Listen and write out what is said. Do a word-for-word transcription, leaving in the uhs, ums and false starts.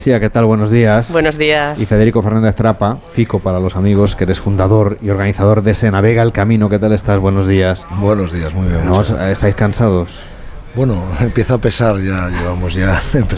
Sí, ¿qué tal? Buenos días. Buenos días. Y Federico Fernández Trapa, Fico para los amigos, que eres fundador y organizador de Se Navega el Camino. ¿Qué tal estás? Buenos días. Buenos días, muy bien. ¿No? ¿Estáis cansados? Bueno, empieza a pesar ya, llevamos ya